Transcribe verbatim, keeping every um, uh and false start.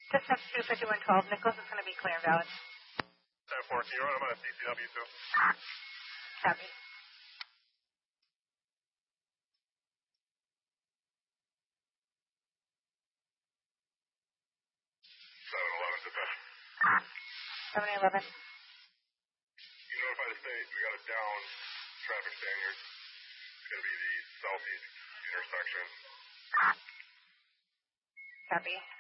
Dispatch two fifty-one twelve, Nicholas is going to be clear and valid. ten four, can you run him on a C C W too? Copy. seven eleven, dispatch. seven eleven. You notify the state, we got a down traffic standard. It's going to be the southeast intersection. Copy.